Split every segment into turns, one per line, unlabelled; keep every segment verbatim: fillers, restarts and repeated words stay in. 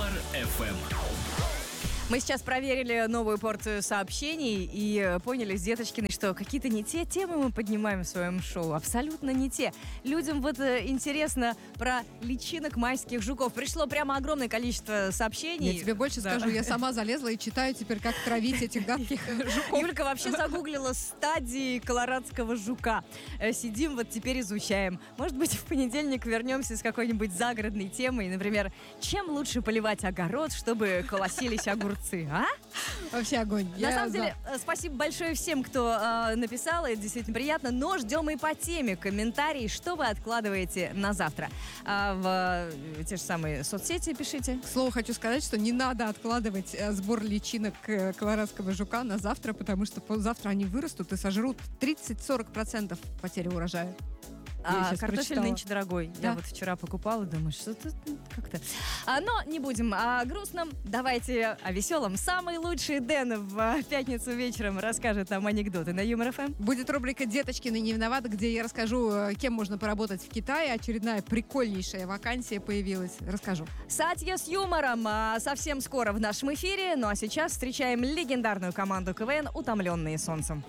Юмор эф эм.
Мы сейчас проверили новую порцию сообщений и поняли с Деточкиной, что какие-то не те темы мы поднимаем в своем шоу. Абсолютно не те. Людям вот интересно про личинок майских жуков. Пришло прямо огромное количество сообщений.
Я тебе больше
да.
скажу, я сама залезла и читаю теперь, как травить этих гадких жуков.
Юлька вообще загуглила стадии колорадского жука. Сидим, вот теперь изучаем. Может быть, в понедельник вернемся с какой-нибудь загородной темой. Например, чем лучше поливать огород, чтобы колосились огурцы. А?
Вообще огонь.
На
Я
самом
за.
деле, спасибо большое всем, кто э, написал, это действительно приятно, но ждем и по теме комментарии, что вы откладываете на завтра. А в э, те же самые соцсети пишите.
К слову, хочу сказать, что не надо откладывать э, сбор личинок э, колорадского жука на завтра, потому что завтра они вырастут и сожрут тридцать-сорок процентов потери урожая.
А картофель
прочитала.
нынче дорогой.
Да.
Я вот вчера покупала, думаю, что-то как-то... А, но не будем о грустном. Давайте о веселом. Самый лучший Дэн в пятницу вечером расскажет нам анекдоты на Юмор эф эм.
Будет рубрика «Деточкины не виноваты», где я расскажу, кем можно поработать в Китае. Очередная прикольнейшая вакансия появилась. Расскажу.
Сатья с юмором а, совсем скоро в нашем эфире. Ну а сейчас встречаем легендарную команду КВН «Утомленные солнцем».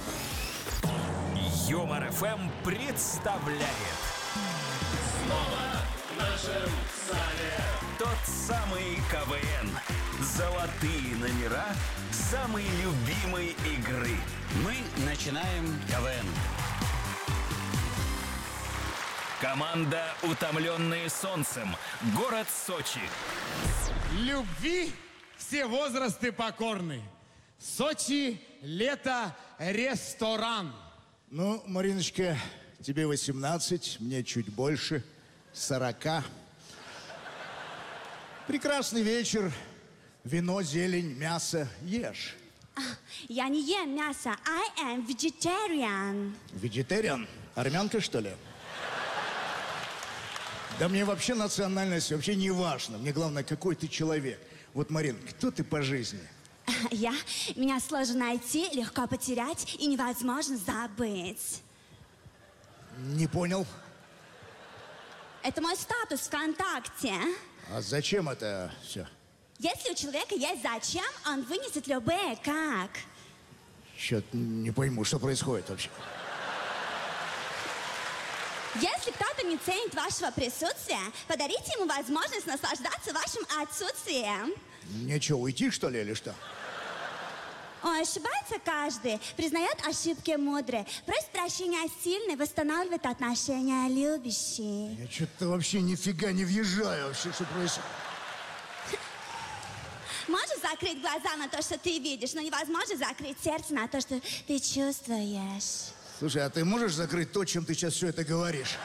Юмор эф эм представляет
Снова в нашем зале
тот самый КВН. Золотые номера самой любимой игры.
Мы начинаем КВН.
Команда «Утомленные солнцем». Город Сочи.
Любви все возрасты покорны. Сочи, лето, ресторан.
Ну, Мариночка, тебе восемнадцать, мне чуть больше, сорока. Прекрасный вечер, вино, зелень, мясо, ешь.
Я не ем мясо. I am vegetarian.
Вегетариан? Армянка, что ли? Да мне вообще национальность вообще не важна. Мне главное, какой ты человек. Вот, Марин, кто ты по жизни?
Я, меня сложно найти, легко потерять и невозможно забыть.
Не понял.
Это мой статус ВКонтакте.
А зачем это все?
Если у человека есть зачем, он вынесет любые как.
Чё-то не пойму, что происходит вообще.
Если кто-то не ценит вашего присутствия, подарите ему возможность наслаждаться вашим отсутствием.
Мне что, уйти, что ли, или что?
Ой, ошибается каждый, признает ошибки мудрый, просит прощения сильный, восстанавливает отношения любящий.
Я что-то вообще нифига не въезжаю вообще, что происходит.
Можешь закрыть глаза на то, что ты видишь, но невозможно закрыть сердце на то, что ты чувствуешь.
Слушай, а ты можешь закрыть то, чем ты сейчас все это говоришь?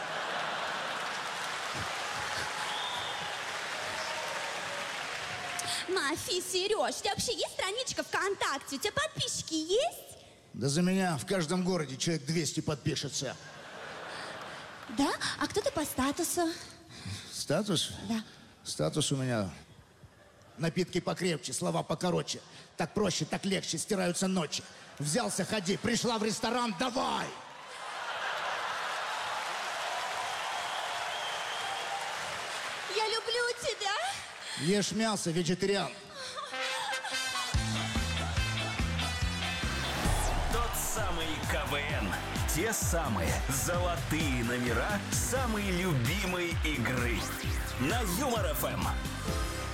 Мафи, Сереж, у тебя вообще есть страничка ВКонтакте? У тебя подписчики есть?
Да за меня в каждом городе человек двести подпишется.
Да? А кто ты по статусу?
Статус?
Да.
Статус у меня... Напитки покрепче, слова покороче. Так проще, так легче, стираются ночи. Взялся, ходи, пришла в ресторан, давай!
Я люблю тебя.
Ешь мясо, вегетариан.
Тот самый КВН. Те самые золотые номера самой любимой игры. На Юмор эф эм.